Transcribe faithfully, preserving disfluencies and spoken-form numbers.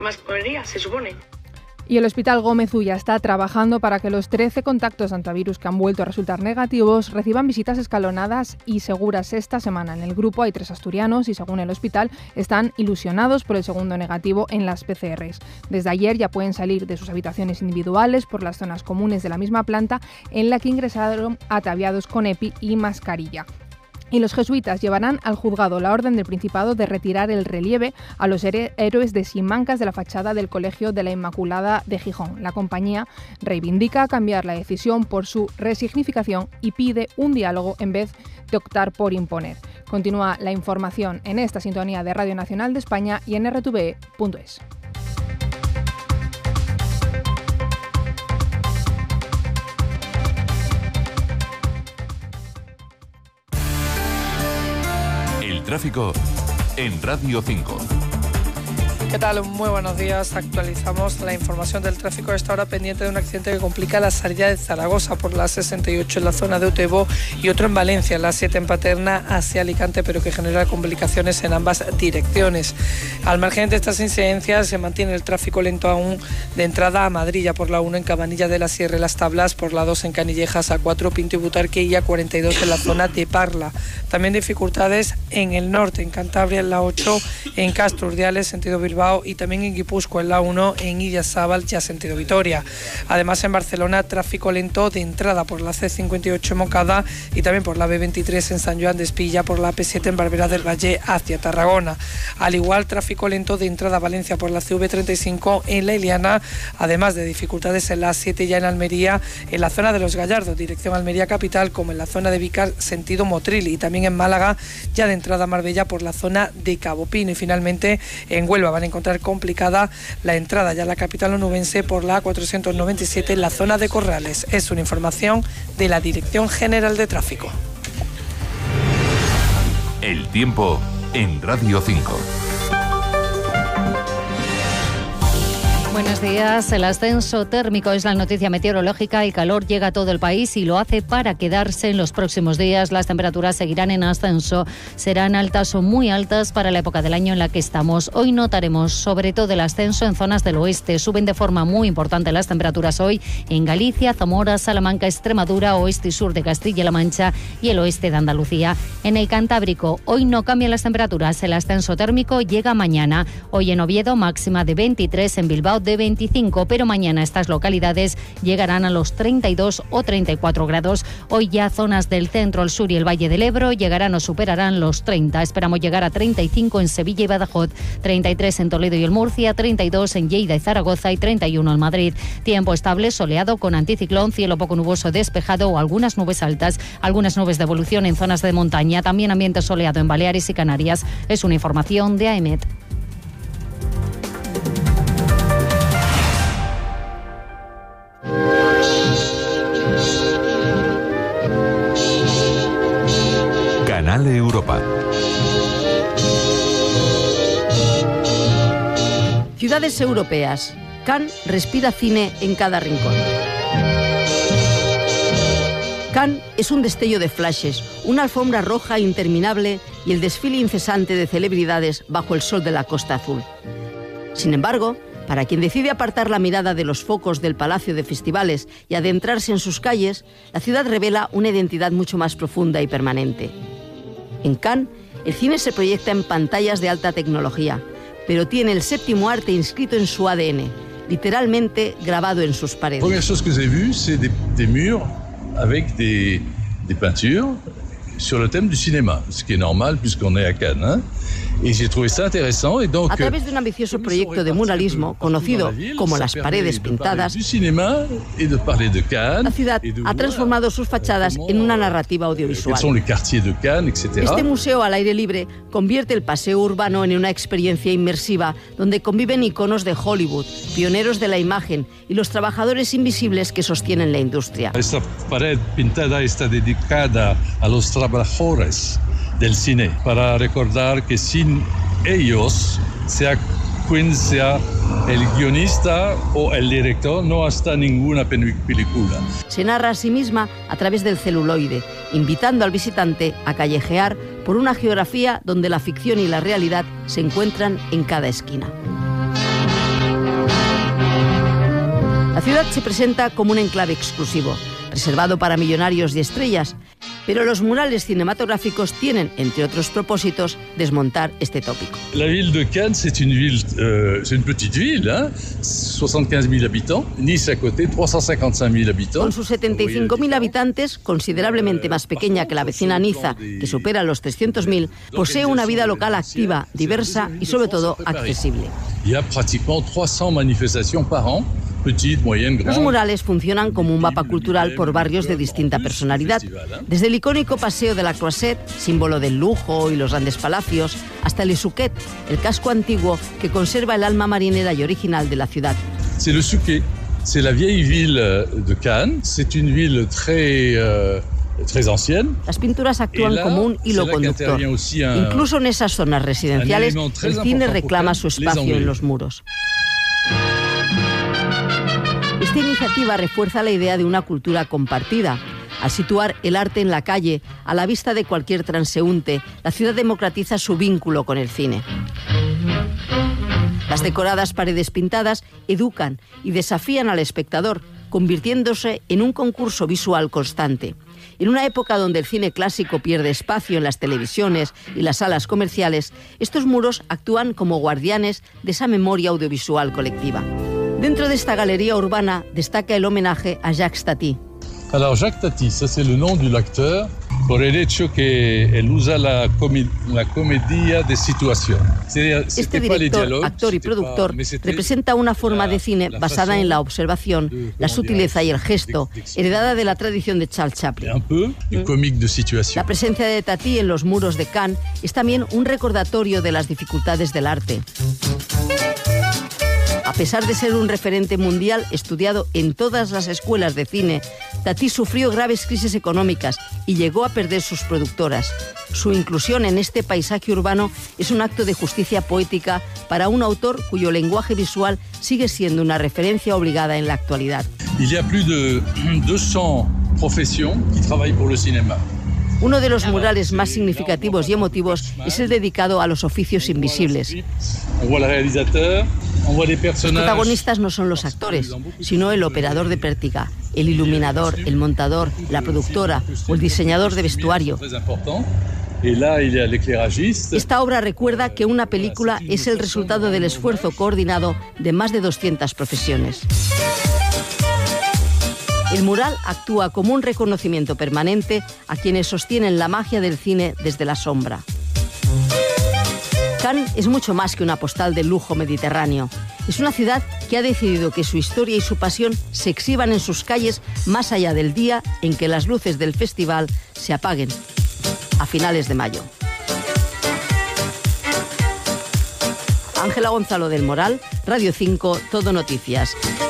mascarilla, se supone. Y el Hospital Gómez Ulla está trabajando para que los trece contactos antivirus que han vuelto a resultar negativos reciban visitas escalonadas y seguras esta semana. En el grupo hay tres asturianos y, según el hospital, están ilusionados por el segundo negativo en las P C Rs. Desde ayer ya pueden salir de sus habitaciones individuales por las zonas comunes de la misma planta, en la que ingresaron ataviados con EPI y mascarilla. Y los jesuitas llevarán al juzgado la orden del Principado de retirar el relieve a los héroes de Simancas de la fachada del Colegio de la Inmaculada de Gijón. La compañía reivindica cambiar la decisión por su resignificación y pide un diálogo en vez de optar por imponer. Continúa la información en esta sintonía de Radio Nacional de España y en r t v e punto es. Tráfico en Radio cinco. ¿Qué tal? Muy buenos días. Actualizamos la información del tráfico a esta hora, pendiente de un accidente que complica la salida de Zaragoza por la sesenta y ocho en la zona de Utebo y otro en Valencia, la siete en Paterna hacia Alicante, pero que genera complicaciones en ambas direcciones. Al margen de estas incidencias, se mantiene el tráfico lento aún de entrada a Madrid, ya por la uno en Cabanilla de la Sierra y Las Tablas, por la dos en Canillejas, A cuatro Pinto y Butarque y A cuarenta y dos en la zona de Parla. También dificultades en el norte, en Cantabria en la ocho, en Castro Urdiales, sentido Bilbao, y también en Guipúzcoa en la uno, en Idiazábal, ya sentido Vitoria. Además, en Barcelona, tráfico lento de entrada por la C cincuenta y ocho en Moncada y también por la B veintitrés en San Joan de Espilla, por la A P siete en Barberá del Valle hacia Tarragona. Al igual, tráfico lento de entrada a Valencia por la C V treinta y cinco en La Iliana, además de dificultades en la A siete ya en Almería, en la zona de Los Gallardos, dirección Almería Capital, como en la zona de Vícar, sentido Motril, y también en Málaga, ya de entrada a Marbella por la zona de Cabo Pino. Y finalmente, en Huelva van a encontrar complicada la entrada ya a la capital onubense por la A cuatrocientos noventa y siete en la zona de Corrales. Es una información de la Dirección General de Tráfico. El tiempo en Radio cinco. Buenos días. El ascenso térmico es la noticia meteorológica. El calor llega a todo el país y lo hace para quedarse en los próximos días. Las temperaturas seguirán en ascenso. Serán altas o muy altas para la época del año en la que estamos. Hoy notaremos sobre todo el ascenso en zonas del oeste. Suben de forma muy importante las temperaturas hoy en Galicia, Zamora, Salamanca, Extremadura, oeste y sur de Castilla-La Mancha y el oeste de Andalucía. En el Cantábrico, hoy no cambian las temperaturas. El ascenso térmico llega mañana. Hoy en Oviedo, máxima de veintitrés, en Bilbao de veinticinco, pero mañana estas localidades llegarán a los treinta y dos o treinta y cuatro grados. Hoy ya zonas del centro, el sur y el Valle del Ebro llegarán o superarán los treinta. Esperamos llegar a treinta y cinco en Sevilla y Badajoz, treinta y tres en Toledo y el Murcia, treinta y dos en Lleida y Zaragoza y treinta y uno en Madrid. Tiempo estable, soleado con anticiclón, cielo poco nuboso despejado o algunas nubes altas, algunas nubes de evolución en zonas de montaña, también ambiente soleado en Baleares y Canarias. Es una información de A E M E T. Canal Europa. Ciudades europeas. Cannes respira cine en cada rincón. Cannes es un destello de flashes, una alfombra roja interminable y el desfile incesante de celebridades bajo el sol de la Costa Azul. Sin embargo, para quien decide apartar la mirada de los focos del Palacio de Festivales y adentrarse en sus calles, la ciudad revela una identidad mucho más profunda y permanente. En Cannes, el cine se proyecta en pantallas de alta tecnología, pero tiene el séptimo arte inscrito en su A D N, literalmente grabado en sus paredes. La primera cosa que he visto es des, des murs avec des, des peintures sur le thème du cinéma, ce qui est normal puisqu'on est à Cannes, ¿eh? Y j'ai trouvé ça intéressant, et donc, a través de un ambicioso proyecto de muralismo conocido como las paredes pintadas, la ciudad ha transformado sus fachadas en una narrativa audiovisual. Este museo al aire libre convierte el paseo urbano en una experiencia inmersiva donde conviven iconos de Hollywood, pioneros de la imagen y los trabajadores invisibles que sostienen la industria. Esta pared pintada está dedicada a los trabajadores del cine, para recordar que sin ellos, sea quien sea el guionista o el director, no hasta ninguna película. Se narra a sí misma a través del celuloide, invitando al visitante a callejear por una geografía donde la ficción y la realidad se encuentran en cada esquina. La ciudad se presenta como un enclave exclusivo, reservado para millonarios y estrellas, pero los murales cinematográficos tienen, entre otros propósitos, desmontar este tópico. La ville de Cannes, c'est une ville, euh, c'est une petite ville, hein, soixante-quinze mille habitants. Nice à côté, trois cent cinquante-cinq mille habitants. Con sus setenta y cinco mil habitantes, considerablemente más pequeña que la vecina Niza, que supera los trescientos mil, posee una vida local activa, diversa y sobre todo accesible. Il y a pratiquement trois cents manifestations par an. Los murales funcionan como un mapa cultural por barrios de distinta personalidad, desde el icónico Paseo de la Croisette, símbolo del lujo y los grandes palacios, hasta el Essouquet, el casco antiguo que conserva el alma marinera y original de la ciudad. C'est le Souquet, c'est la vieille ville de Cannes, c'est une ville très euh... Très ancienne. Las pinturas actúan como un hilo conductor. Incluso en esas zonas residenciales, el cine reclama su espacio en los muros. Esta iniciativa refuerza la idea de una cultura compartida. Al situar el arte en la calle, a la vista de cualquier transeúnte, la ciudad democratiza su vínculo con el cine. Las decoradas paredes pintadas educan y desafían al espectador, convirtiéndose en un concurso visual constante. En una época donde el cine clásico pierde espacio en las televisiones y las salas comerciales, estos muros actúan como guardianes de esa memoria audiovisual colectiva. Dentro de esta galería urbana destaca el homenaje a Jacques Tati. Alors Jacques Tati, ça c'est le nom du acteur por el hecho que él usa la, comi la comedia de situación. Este director, actor y productor representa una forma de cine basada en la observación, la sutileza y el gesto, heredada de la tradición de Charles Chaplin. La presencia de Tati en los muros de Cannes es también un recordatorio de las dificultades del arte. A pesar de ser un referente mundial estudiado en todas las escuelas de cine, Tati sufrió graves crisis económicas y llegó a perder sus productoras. Su inclusión en este paisaje urbano es un acto de justicia poética para un autor cuyo lenguaje visual sigue siendo una referencia obligada en la actualidad. Il y a plus de deux cents professions qui travaillent pour le cinéma. Uno de los murales más significativos y emotivos es el dedicado a los oficios invisibles. Los protagonistas no son los actores, sino el operador de pértiga, el iluminador, el montador, la productora o el diseñador de vestuario. Esta obra recuerda que una película es el resultado del esfuerzo coordinado de más de doscientas profesiones. El mural actúa como un reconocimiento permanente a quienes sostienen la magia del cine desde la sombra. Cannes es mucho más que una postal del lujo mediterráneo. Es una ciudad que ha decidido que su historia y su pasión se exhiban en sus calles más allá del día en que las luces del festival se apaguen, a finales de mayo. Ángela Gonzalo del Moral, Radio cinco, Todo Noticias.